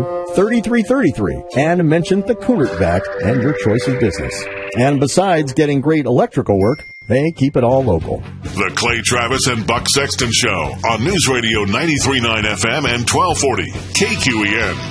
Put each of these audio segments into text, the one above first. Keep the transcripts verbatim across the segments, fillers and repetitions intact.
two, three three three three and mention the Kunert Vet and your choice of business. And besides getting great electrical work, they keep it all local. The Clay Travis and Buck Sexton Show on News Radio ninety-three point nine F M and twelve forty K Q E N.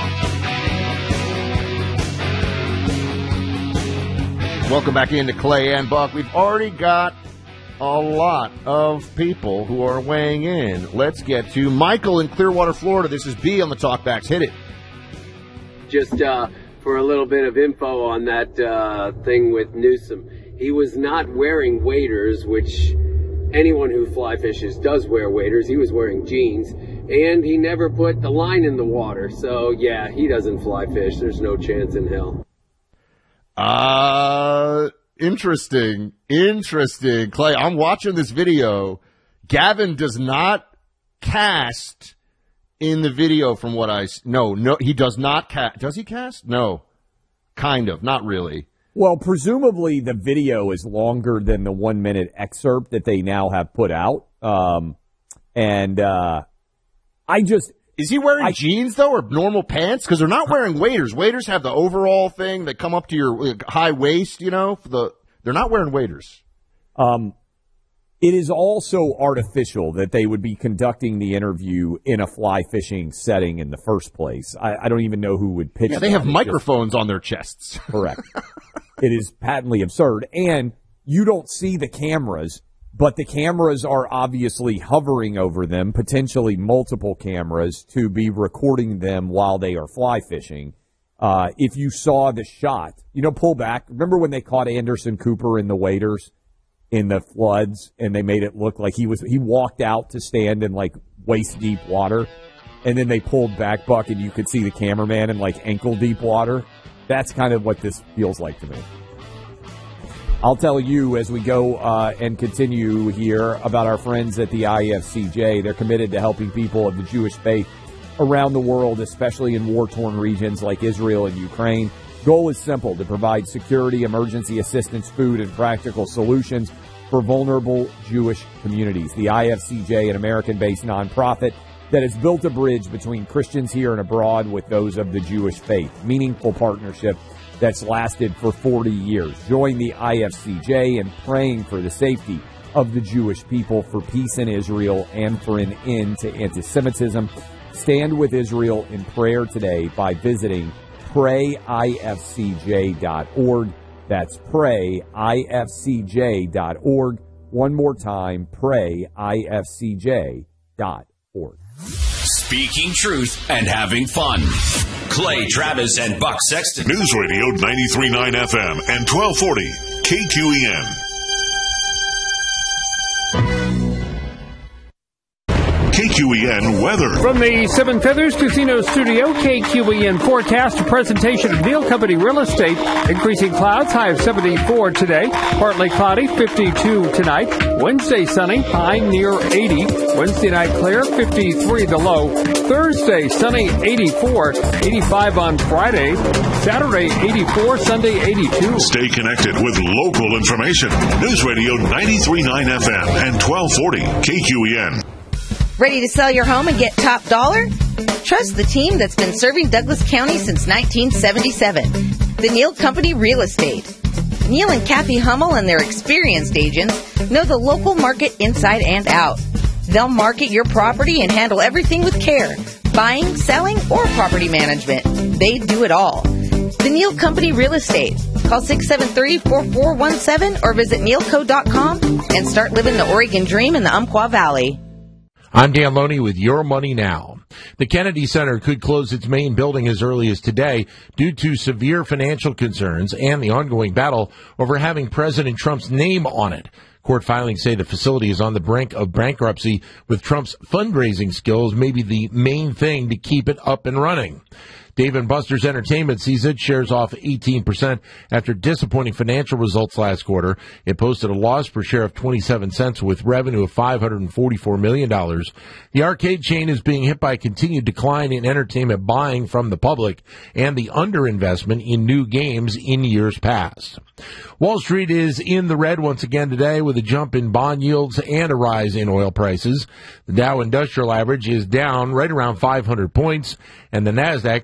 Welcome back into Clay and Buck. We've already got a lot of people who are weighing in. Let's get to Michael in Clearwater, Florida. This is B on the Talkbacks. Hit it. Just uh, for a little bit of info on that uh, thing with Newsom. He was not wearing waders, which anyone who fly fishes does wear waders. He was wearing jeans, and he never put the line in the water. So, yeah, he doesn't fly fish. There's no chance in hell. Uh, interesting. Interesting. Clay, I'm watching this video. Gavin does not cast in the video from what I... No, no, he does not cast. Does he cast? No. Kind of. Not really. Well, presumably the video is longer than the one-minute excerpt that they now have put out. Um, and uh, I just... Is he wearing I, jeans, though, or normal pants? Because they're not wearing waders. Waders have the overall thing that come up to your high waist, you know. For the They're not wearing waders. Um, it is also artificial that they would be conducting the interview in a fly fishing setting in the first place. I, I don't even know who would pitch. Yeah, they have microphones just, on their chests. Correct. It is patently absurd. And you don't see the cameras, but the cameras are obviously hovering over them, potentially multiple cameras, to be recording them while they are fly fishing. Uh, if you saw the shot, you know, pull back. Remember when they caught Anderson Cooper in the waders in the floods, and they made it look like he was he walked out to stand in, like, waist-deep water, and then they pulled back, Buck, and you could see the cameraman in, like, ankle-deep water? That's kind of what this feels like to me. I'll tell you as we go uh, and continue here about our friends at the I F C J. They're committed to helping people of the Jewish faith around the world, especially in war-torn regions like Israel and Ukraine. Goal is simple: to provide security, emergency assistance, food, and practical solutions for vulnerable Jewish communities. The I F C J, an American-based nonprofit that has built a bridge between Christians here and abroad with those of the Jewish faith. Meaningful partnership that's lasted for forty years. Join the I F C J in praying for the safety of the Jewish people, for peace in Israel, and for an end to anti-Semitism. Stand with Israel in prayer today by visiting pray I F C J dot org. That's pray I F C J dot org. One more time, pray I F C J dot org. Speaking truth and having fun. Clay Travis and Buck Sexton. News Radio ninety-three point nine F M and twelve forty K Q E N. K Q E N weather. From the Seven Feathers Casino Studio, K Q E N forecast, a presentation of Neal Company Real Estate. Increasing clouds, high of seventy-four today. Partly cloudy, fifty-two tonight. Wednesday sunny, high near eighty. Wednesday night clear, fifty-three the low. Thursday sunny, eighty-four. eighty-five on Friday. Saturday, eighty-four. Sunday, eighty-two. Stay connected with local information. News Radio ninety-three point nine F M and twelve forty K Q E N. Ready to sell your home and get top dollar? Trust the team that's been serving Douglas County since nineteen seventy-seven. The Neal Company Real Estate. Neal and Kathy Hummel and their experienced agents know the local market inside and out. They'll market your property and handle everything with care. Buying, selling, or property management. They do it all. The Neal Company Real Estate. Call six seven three, four four one seven or visit neal co dot com and start living the Oregon dream in the Umpqua Valley. I'm Dan Loney with Your Money Now. The Kennedy Center could close its main building as early as today due to severe financial concerns and the ongoing battle over having President Trump's name on it. Court filings say the facility is on the brink of bankruptcy, with Trump's fundraising skills maybe the main thing to keep it up and running. Dave and Buster's Entertainment sees its shares off eighteen percent after disappointing financial results last quarter. It posted a loss per share of twenty-seven cents with revenue of five hundred forty-four million dollars. The arcade chain is being hit by a continued decline in entertainment buying from the public and the underinvestment in new games in years past. Wall Street is in the red once again today with a jump in bond yields and a rise in oil prices. The Dow Industrial Average is down right around five hundred points, and the NASDAQ